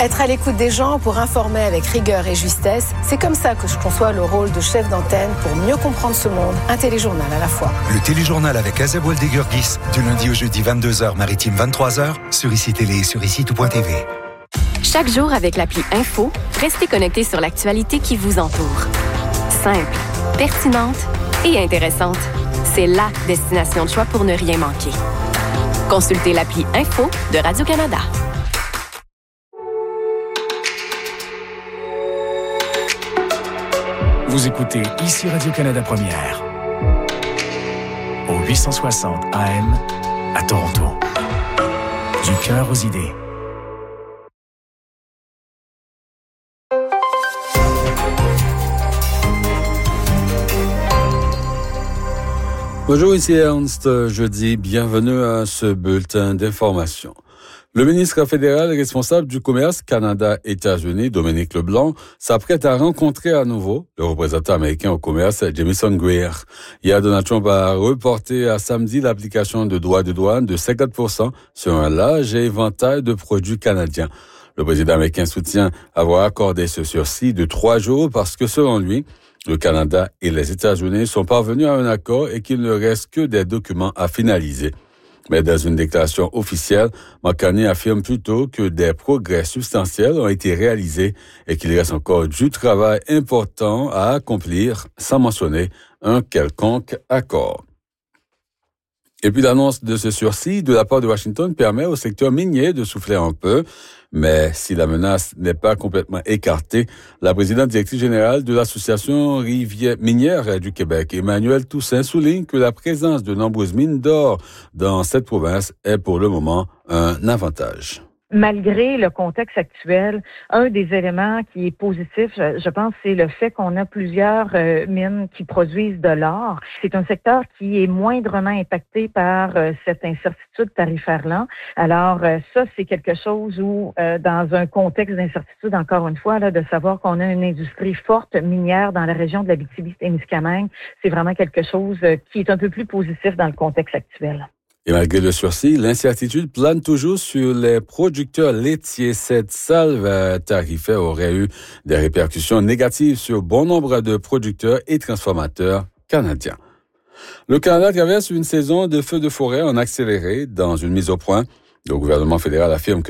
Être à l'écoute des gens pour informer avec rigueur et justesse, c'est comme ça que je conçois le rôle de chef d'antenne pour mieux comprendre ce monde. Un téléjournal à la fois. Le téléjournal avec Azeb Waldeguergis, du lundi au jeudi 22h, maritime 23h, sur ICI Télé et sur ICI.tv. Chaque jour avec l'appli Info, restez connectés sur l'actualité qui vous entoure. Simple, pertinente et intéressante. C'est la destination de choix pour ne rien manquer. Consultez l'appli Info de Radio-Canada. Vous écoutez ici Radio-Canada Première, au 860 AM à Toronto. Du cœur aux idées. Bonjour, ici Ernst. Jeudi, bienvenue à ce bulletin d'information. Le ministre fédéral responsable du commerce Canada-États-Unis, Dominique LeBlanc, s'apprête à rencontrer à nouveau le représentant américain au commerce, Jamieson Greer. Hier, Donald Trump a reporté à samedi l'application de droits de douane de 50% sur un large éventail de produits canadiens. Le président américain soutient avoir accordé ce sursis de 3 jours parce que, selon lui, le Canada et les États-Unis sont parvenus à un accord et qu'il ne reste que des documents à finaliser. Mais dans une déclaration officielle, Mark Carney affirme plutôt que des progrès substantiels ont été réalisés et qu'il reste encore du travail important à accomplir sans mentionner un quelconque accord. Et puis l'annonce de ce sursis de la part de Washington permet au secteur minier de souffler un peu. Mais si la menace n'est pas complètement écartée, la présidente directrice générale de l'Association Rivière minière du Québec, Emmanuelle Toussaint, souligne que la présence de nombreuses mines d'or dans cette province est pour le moment un avantage. Malgré le contexte actuel, un des éléments qui est positif, je pense, c'est le fait qu'on a plusieurs mines qui produisent de l'or. C'est un secteur qui est moindrement impacté par cette incertitude tarifaire-là. Alors, ça, c'est quelque chose où, dans un contexte d'incertitude, encore une fois, là, de savoir qu'on a une industrie forte minière dans la région de l'Abitibi-Témiscamingue, c'est vraiment quelque chose qui est un peu plus positif dans le contexte actuel. Et malgré le sursis, l'incertitude plane toujours sur les producteurs laitiers. Cette salve tarifaire aurait eu des répercussions négatives sur bon nombre de producteurs et transformateurs canadiens. Le Canada traverse une saison de feux de forêt en accéléré dans une mise au point. Le gouvernement fédéral affirme que